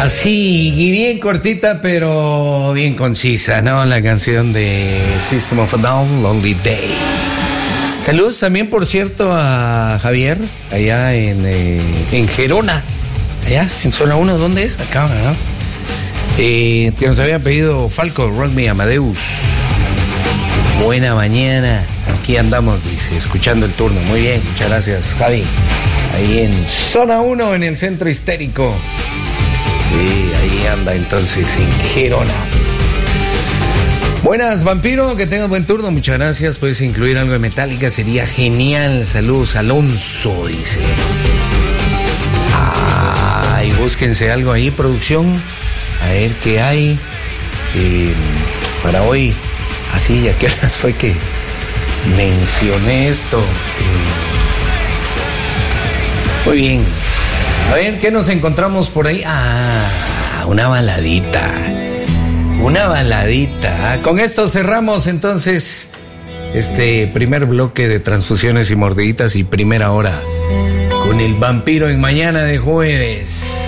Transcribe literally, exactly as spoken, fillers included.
Así, y bien cortita, pero bien concisa, ¿no? La canción de System of a Down, Lonely Day. Saludos también, por cierto, a Javier, allá en, eh, en Gerona, allá en zona uno, ¿dónde es? Acá, ¿verdad? Eh, que nos había pedido Falco, Rock Me Amadeus. Buena mañana, aquí andamos, dice, escuchando el turno. Muy bien, muchas gracias, Javi. Ahí en zona uno, en el centro histérico. Sí, ahí anda entonces en Gerona. Buenas, vampiro, que tengas buen turno, muchas gracias. Puedes incluir algo de Metallica, sería genial. Saludos, Alonso, dice. Ay, búsquense algo ahí, producción. A ver qué hay eh, para hoy. Así, ¿a qué horas fue que mencioné esto? Eh, muy bien. A ver, ¿qué nos encontramos por ahí? Ah, una baladita. Una baladita. Con esto cerramos entonces este primer bloque de transfusiones y mordiditas y primera hora con el vampiro en mañana de jueves.